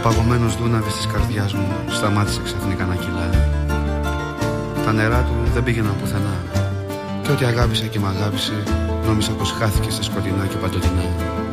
παγωμένος δούναβης της καρδιάς μου σταμάτησε ξαφνικά να κυλά. Τα νερά του δεν πήγαιναν πουθενά, και ό,τι αγάπησα και μ' αγάπησε νόμισα πως χάθηκε στα σκοτεινά και παντοτινά.